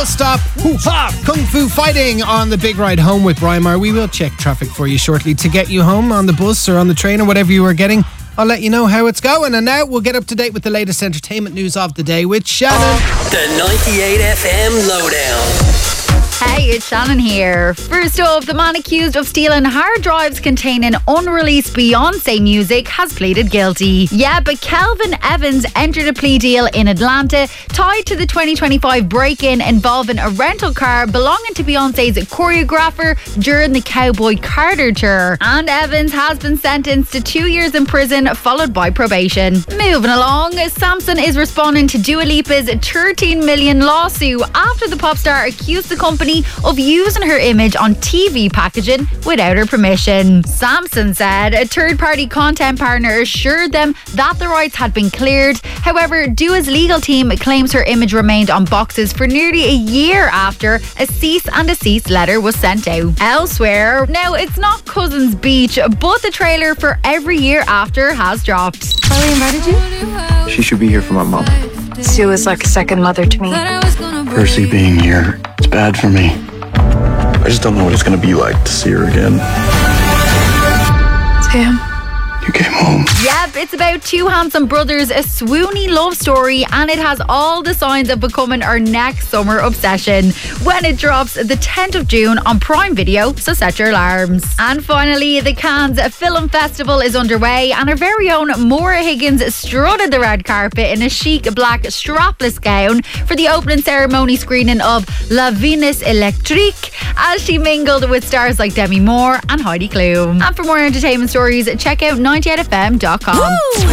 bus stop. Hoo-ha! Kung Fu Fighting on the big ride home with Braimar. We will check traffic for you shortly to get you home on the bus or on the train or whatever you are getting. I'll let you know how it's going. And now we'll get up to date with the latest entertainment news of the day with Shannon. The 98 FM Lowdown. Hey, it's Shannon here. First off, the man accused of stealing hard drives containing unreleased Beyonce music has pleaded guilty. Yeah, but Kelvin Evans entered a plea deal in Atlanta tied to the 2025 break-in involving a rental car belonging to Beyonce's choreographer during the Cowboy Carter tour. And Evans has been sentenced to 2 years in prison, followed by probation. Moving along, Samsung is responding to Dua Lipa's $13 million lawsuit after the pop star accused the company of using her image on TV packaging without her permission. Samsung said a third-party content partner assured them that the rights had been cleared. However, Dua's legal team claims her image remained on boxes for nearly a year after a cease and desist letter was sent out. Elsewhere, now it's not Cousins Beach, but the trailer for Every Year After has dropped. Chloe invited you? She should be here for my mom. Sue is like a second mother to me. Percy being here, it's bad for me. I just don't know what it's going to be like to see her again. Sam. You came home. Yep, it's about two handsome brothers, a swoony love story, and it has all the signs of becoming our next summer obsession when it drops the 10th of June on Prime Video, so set your alarms. And finally, the Cannes Film Festival is underway, and our very own Maura Higgins strutted the red carpet in a chic black strapless gown for the opening ceremony screening of La Venus Electrique, as she mingled with stars like Demi Moore and Heidi Klum. And for more entertainment stories, check out 98fm.com.